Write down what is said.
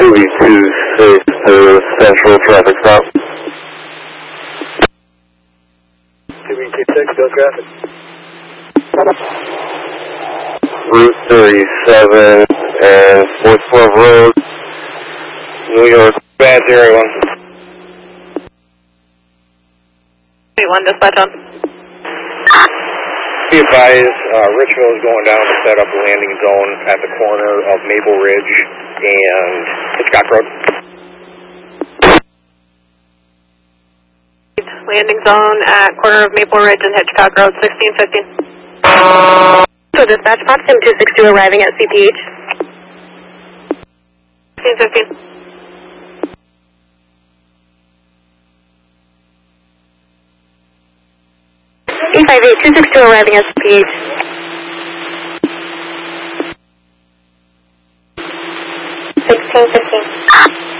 movie 26 to Central Traffic Stop. movie 26, still traffic. Route 37 and 412 Road, New York, bad area 1. 1 dispatch on. Be advised, Richville is going down to set up a landing zone at the corner of Maple Ridge and Hitchcock Road. Landing zone at corner of Maple Ridge and Hitchcock Road, 1615. So dispatch, Potsdam 262 arriving at CPH. 1615. E58 262 arriving at CPH. 1615.